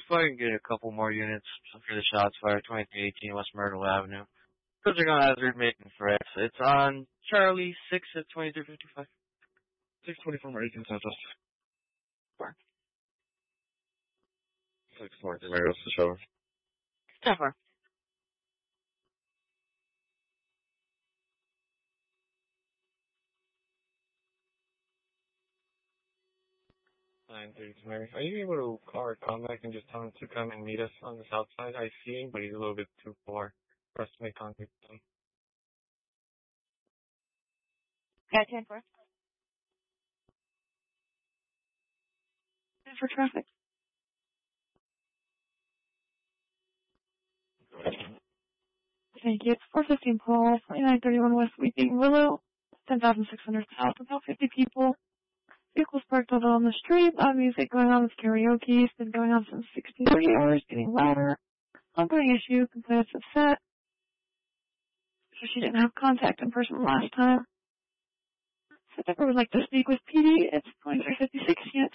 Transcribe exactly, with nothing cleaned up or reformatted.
So I can get a couple more units for the shots fired, twenty-three eighteen West Myrtle Avenue. Cruiser Gun Hazard making threats. It's on Charlie six at twenty-three fifty-five. six twenty-four American Southwest. Four. six twenty-three Marios to show. Yeah, four. nine thirty-two Mary. Are you able to call our contact and just tell him to come and meet us on the south side? I see him, but he's a little bit too far for us to make contact with him. Yeah, ten four. For traffic. Thank you. It's four fifteen Paul, twenty-nine thirty-one West Weeping Willow, ten thousand six hundred south, about fifty people. Vehicles parked over on the street, loud music going on with karaoke. It's been going on since sixteen thirty hours, getting louder. Ongoing issue, complaints upset. So she didn't have contact in person last time. So if I would like to speak with P D, it's twenty-three fifty-six unit